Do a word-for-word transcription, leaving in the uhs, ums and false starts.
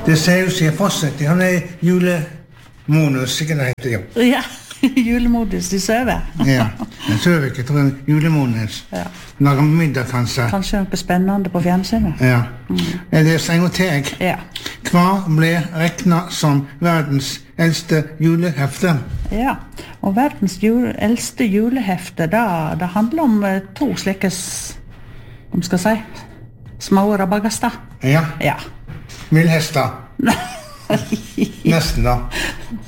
Det ser jo seg fortsatt. Han er julemonus, ikke det heter jo. Ja, julemodus, de søver. Ja, en søver ikke, tror jeg, julemonus. Ja. Lager middag, kanskje. Kanskje noe spennende på fjernsynet. Ja. Mm. Er det så en gang til? Ja. Hva ble regnet som verdens eldste julehefte? Ja, og verdens jule, eldste julehefte, da, det handler om uh, to slike, om skal si, små rabagaster. Ja. Ja. Villhester. Nesten da.